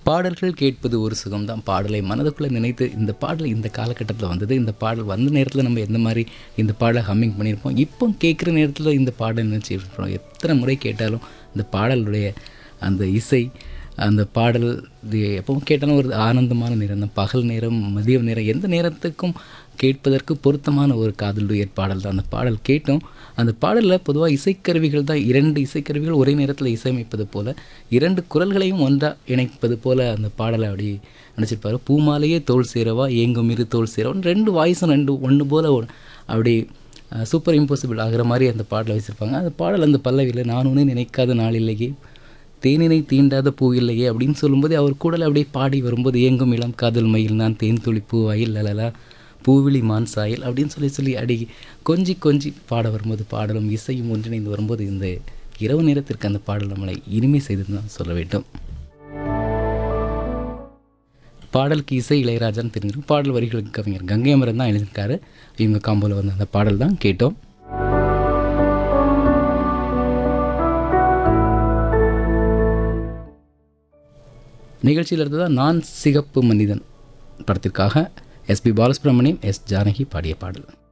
பாடல்கள் கேட்பது ஒரு சுகம்தான். பாடலை மனதுக்குள்ளே நினைத்து இந்த பாடல் இந்த காலகட்டத்தில் வந்தது, இந்த பாடல் வந்த நேரத்தில் நம்ம எந்த மாதிரி இந்த பாடலை ஹம்மிங் பண்ணியிருப்போம், இப்போ கேட்குற நேரத்தில் இந்த பாடல் நினச்சிருப்போம். எத்தனை முறை கேட்டாலும் இந்த பாடலுடைய அந்த இசை, அந்த பாடல் இது எப்பவும் கேட்டாலும் ஒரு ஆனந்தமான நேரம் தான். பகல் நேரம், மதிய நேரம், எந்த நேரத்துக்கும் கேட்பதற்கு பொருத்தமான ஒரு காதல் டூயட் பாடல் தான். அந்த பாடல் கேட்டோம். அந்த பாடலில் பொதுவாக இசைக்கருவிகள் தான், 2 இசைக்கருவிகள் ஒரே நேரத்தில் இசையமைப்பது போல், 2 குரல்களையும் ஒன்றாக இணைப்பது போல் அந்த பாடலை அப்படி நினச்சிருப்பார். பூமாலையே தோல் சேரவா ஏங்கும் இரு தோல் சேரவா, 2 வாய்ஸும் 2 ஒன்று போல் அப்படி சூப்பர் இம்பாசிபிள் ஆகிற மாதிரி அந்த பாடலை வச்சுருப்பாங்க. அந்த பாடல் அந்த பல்லவியில் நான் ஒன்று நினைக்காத நாள் இல்லையே, தேனினை தீண்டாத பூ இல்லையே அப்படின்னு சொல்லும்போது அவர் கூடல அப்படியே பாடி வரும்போது ஏங்கும் இளம் காதல் மயில் நான் தேன் துளி பூவாயில் லலலா பூவிழி மான் சாயல் அப்படின்னு சொல்லி அடி கொஞ்சி கொஞ்சி பாட வரும்போது பாடலும் இசையும் ஒன்றிணைந்து வரும்போது இந்த இரவு நேரத்திற்கு அந்த பாடல் நம்மளை இனிமை செய்துன்னு தான் சொல்ல வேண்டும். பாடலுக்கு இசை இளையராஜான்னு தெரிஞ்சிடும். பாடல் வரிகளுக்கு கவிஞர் கங்கை அமரன் தான் எழுதியிருக்காரு. இவங்க காம்போல வந்து அந்த பாடல் தான் கேட்டோம். நிகழ்ச்சியில் இருந்ததான் நான் சிகப்பு மனிதன் படத்திற்காக எஸ்பி பாலசுப்ரமணியம், எஸ் ஜானகி பாடிய பாடல்.